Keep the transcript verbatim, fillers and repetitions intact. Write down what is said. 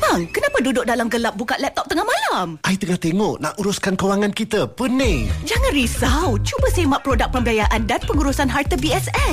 Bang, kenapa duduk dalam gelap buka laptop tengah malam? I tengah tengok nak uruskan kewangan kita. Pening. Jangan risau. Cuba semak produk pembiayaan dan pengurusan harta B S S.